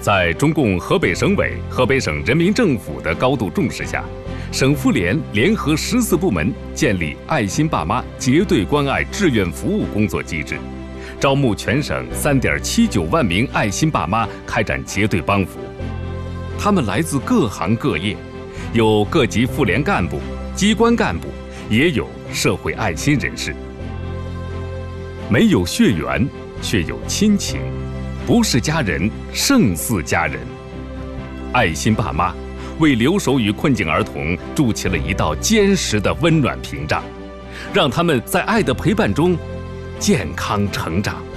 在中共河北省委、河北省人民政府的高度重视下，省妇联联合14部门建立爱心爸妈结对关爱志愿服务工作机制，招募全省3.79万名爱心爸妈开展结对帮扶。他们来自各行各业，有各级妇联干部、机关干部，也有社会爱心人士。没有血缘，却有亲情，不是家人胜似家人。爱心爸妈为留守与困境儿童筑起了一道坚实的温暖屏障，让他们在爱的陪伴中健康成长。